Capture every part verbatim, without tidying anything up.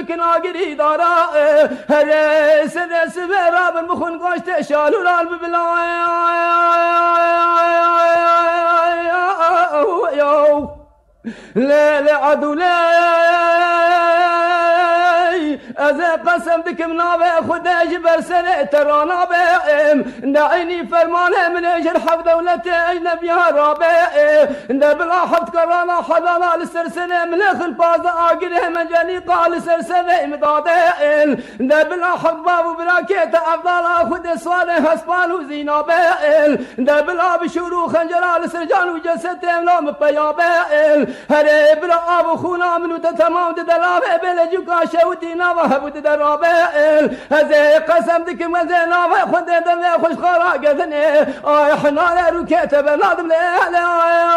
بك ناقري دارا هرس رس براب المخن قاشت شالو القلب بلا لا لا عدو لا أذا قسم بك منابع خدا جبر سنة ترانا بائم دعيني فرمانه من أجر حف دولتي أجنبي رابع دا بلا حفت كرانا حلانا لسرسنة من أخل باز آقره من جاني قال سرسنة مدادين دا بلا حفت بابو براكيت أفضل خدا صالح هسبان وزينا بائل دا بلا بشورو خنجرا لسرجان وجسد املام بيا بائل هري بلا أبو خونا منو تتمام دلابه بلجوكا شودينا وهبود درابائل هذا قسم دك مزينا وخد دم خوش خرا قدني اي حنا ركيت بنادم لا لا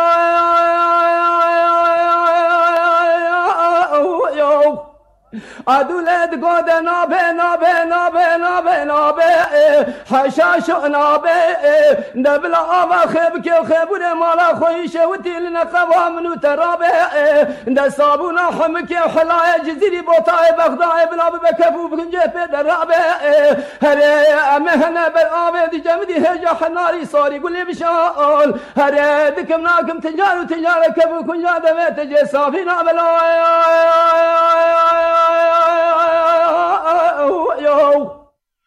أدولد قد نابه نابه نابه نابه نابه حشاش نابه دبل آوا خبك وخبر مالا خويش وتيلنا قوام نترابه دا صابونا حمك وحلايا جزيري بوطاي بغداي بلا بكفو بكنجه بدرابه هري أمهنا بالآبه دي جمدي هجا حناري صاري قولي بشال هري دكم ناكم تجار وتجار كفو كنجا دمت جي صافينا بلا yo